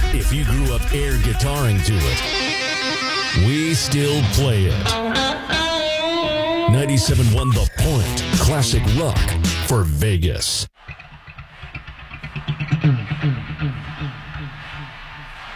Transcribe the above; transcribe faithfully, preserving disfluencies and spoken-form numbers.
If you grew up air guitaring to it, we still play it. ninety-seven point one The Point, classic rock for Vegas.